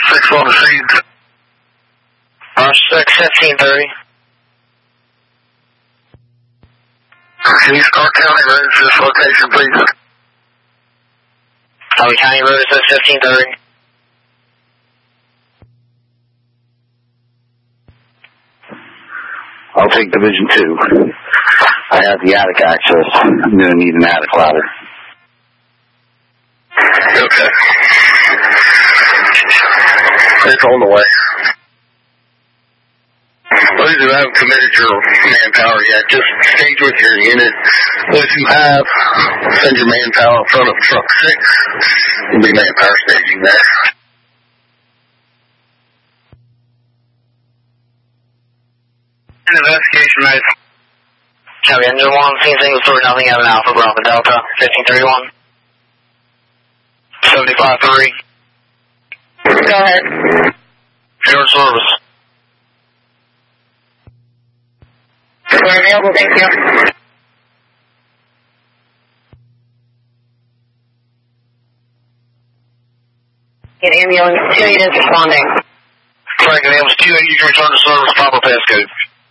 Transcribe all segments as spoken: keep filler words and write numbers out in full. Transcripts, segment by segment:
six on the scene. Uh, six, fifteen thirty. Can you start County Road to this location, please? Harvey County Road, it says fifteen thirty. I'll take Division two. I have the attic access. I'm going to need an attic ladder. Okay. It's on the way. Those who haven't committed your manpower yet, just stage with your unit. Those who have, send your manpower in front of truck six. There'll be manpower staging there. Investigation mode. Copy, engine one, scene single story, nothing out of Alpha Bravo Delta, fifteen thirty-one. seventy-five three. Go ahead. Your service. We're available, thank you. Get ambulance two eight is responding. Frank, ambulance two eight, you can return to service, proper passcode.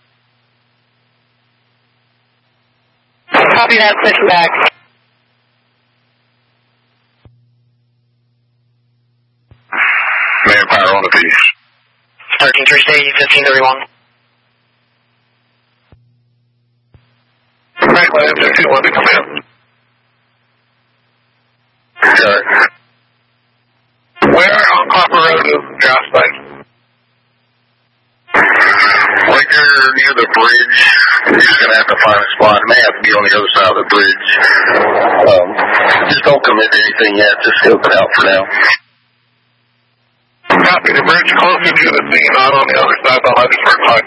Copy that, switching back. Manpower on the piece. thirteen three staging, fifteen thirty-one. Frank, let him fifteen one to come in. Okay. Where on Copper Road is the gas station? Right there near the bridge. You're just going to have to find a spot. It may have to be on the other side of the bridge. Um, just don't commit to anything yet. Just scope it out for now. Copy. The bridge closer to the scene, not on the other side of the Legisburg line.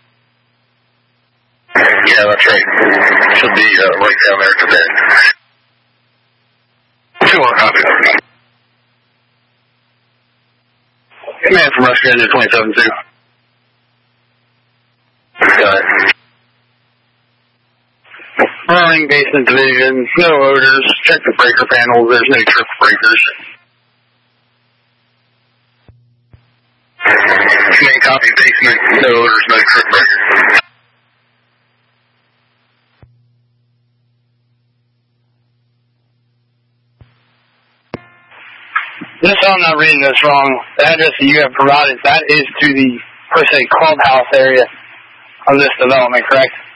Yeah, that's right. Should be uh, right down there today. two one, copy. Command from Russia Engine twenty-seven two. Got it. Running basement division, no odors, check the breaker panels, there's no trip breakers. Command copy basement, no odors, no trip breakers. Just so I'm not reading this wrong, the address that you have provided, that is to the, per se, clubhouse area of this development, correct?